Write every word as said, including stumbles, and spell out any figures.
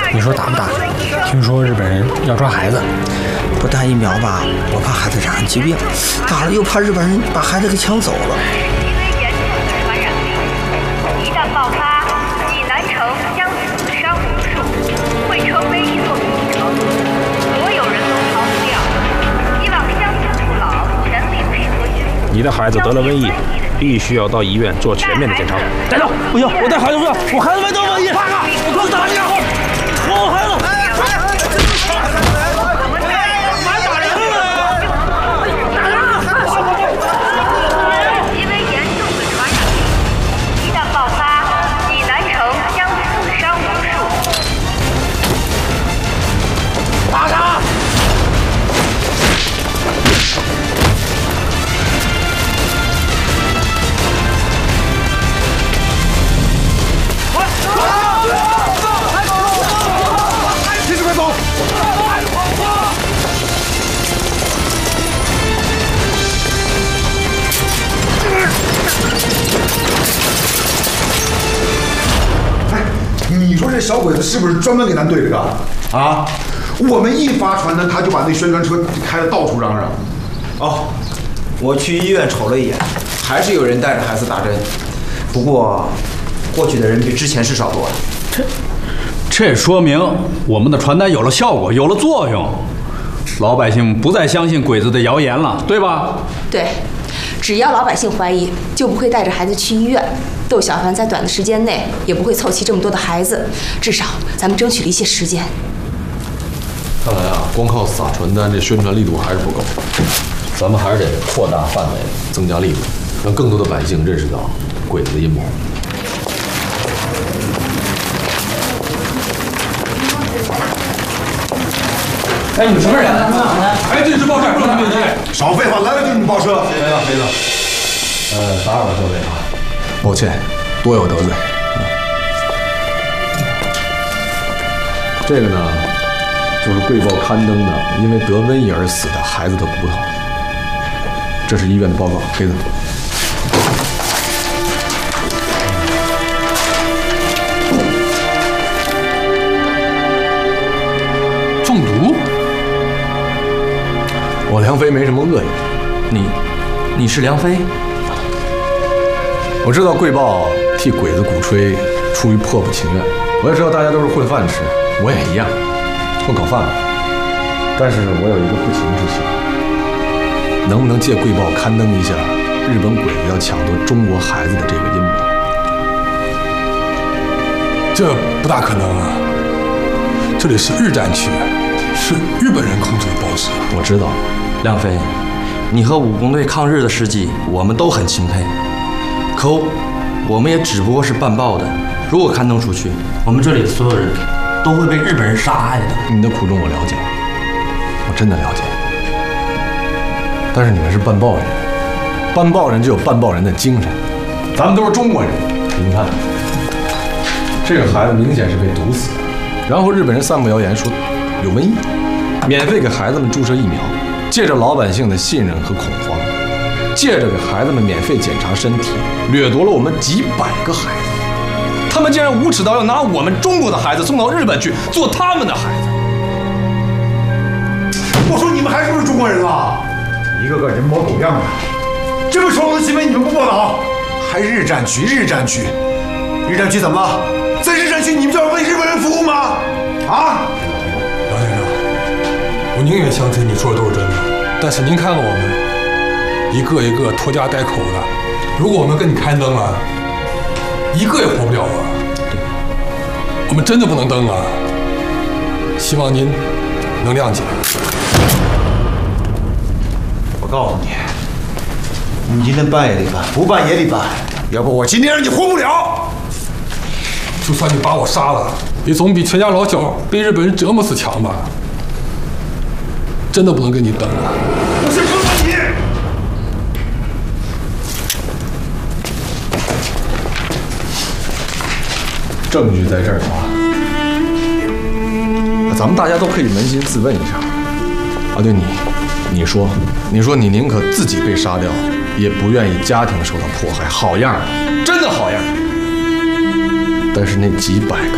你说打不打？听说日本人要抓孩子， 不打疫苗吧，我怕孩子染上疾病；打了又怕日本人把孩子给抢走了。 因为严重的传染病，一旦爆发，济南城将死伤无数，会成为一座迷城，所有人都逃不掉。希望乡亲父老全力配合巡捕。 你的孩子得了瘟疫，必须要到医院做全面的检查。 站住！不行，我带孩子不要，我孩子没得瘟疫。八哥，我告诉打你啊！我孩子。 因为严重的传染病，一旦爆发，济南城将死伤无数。 八哥。 骑士快走！哎，你说这小鬼子是不是专门给咱对着干啊？我们一发传单，他就把那宣传车开的到处嚷嚷。 哦，我去医院瞅了一眼，还是有人带着孩子打针，不过过去的人比之前是少多了。 这这说明我们的传单有了效果，有了作用，老百姓不再相信鬼子的谣言了，对吧？ 对，只要老百姓怀疑，就不会带着孩子去医院。窦小凡在短的时间内也不会凑齐这么多的孩子，至少咱们争取了一些时间。 看来啊，光靠撒传单，这宣传力度还是不够。咱们还是得扩大范围，增加力度，让更多的百姓认识到鬼子的阴谋。 哎，你们什么人？哎，这是报站，不能越界。 少废话，来了就你们报车。 飞了飞了，呃，打扰了各位啊，抱歉，多有得罪。这个呢，就是贵报刊登的因为得瘟疫而死的孩子的骨头。这是医院的报告，黑子。 中毒？ 我梁飞没什么恶意。 你，你是梁飞？ 我知道贵报替鬼子鼓吹，出于迫不情愿。我也知道大家都是混饭吃，我也一样，混口饭碗。但是我有一个不情之请，能不能借贵报刊登一下日本鬼子要抢夺中国孩子的这个阴谋？ 这不大可能啊！这里是日战区，是日本人控制的报纸。 我知道， 梁飞，你和武工队抗日的事迹，我们都很钦佩。可我们也只不过是办报的，如果刊登出去，我们这里的所有人都会被日本人杀害的。 你的苦衷我了解，我真的了解。但是你们是办报人，办报人就有办报人的精神，咱们都是中国人。您看，这个孩子明显是被毒死的，然后日本人散布谣言说有瘟疫，免费给孩子们注射疫苗，借着老百姓的信任和恐慌，借着给孩子们免费检查身体，掠夺了我们几百个孩子。他们竟然无耻到要拿我们中国的孩子送到日本去做他们的孩子。 我说你们还是不是中国人了？一个个人模狗样的，这么双的新闻你们不报道？还日战区，日战区，日战区怎么了？在日战区你们就要为日本人服务吗？啊？ 杨先生，我宁愿相信你说的都是真的，但是您看看我们，一个一个拖家带口的，如果我们跟你刊登了，一个也活不了啊！我们真的不能登啊！希望您能谅解。 我告诉你，你今天办也得办，不办也得办，要不我今天让你活不了。 就算你把我杀了，也总比全家老小被日本人折磨死强吧？真的不能跟你登啊！ 我是说你。 证据在这儿啊，咱们大家都可以扪心自问一下。啊，对你，你说，你说你宁可自己被杀掉，也不愿意家庭受到迫害，好样的，真的好样的。但是那几百个